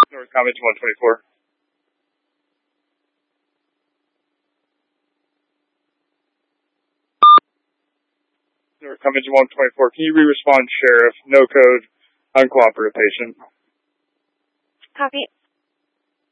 North Convention 124. North Convention 124, can you re-respond, Sheriff? No code, uncooperative patient. Copy.